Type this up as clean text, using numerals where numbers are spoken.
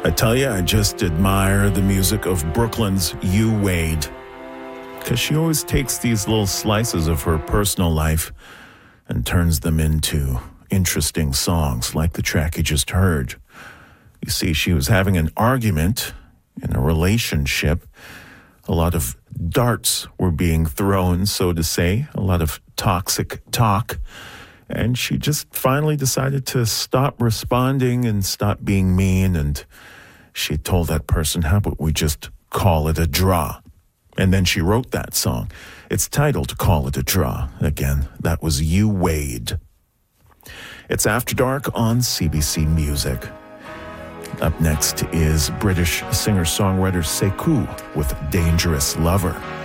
I tell you, I just admire the music of Brooklyn's Hugh Wade, because she always takes these little slices of her personal life and turns them into interesting songs like the track you just heard. You see, she was having an argument in a relationship. A lot of darts were being thrown, so to say, a lot of toxic talk. And she just finally decided to stop responding and stop being mean. And she told that person, how about we just call it a draw? And then she wrote that song. It's titled Call It a Draw. Again, that was Hugh Wade. It's After Dark on CBC Music. Up next is British singer-songwriter Sekou with Dangerous Lover.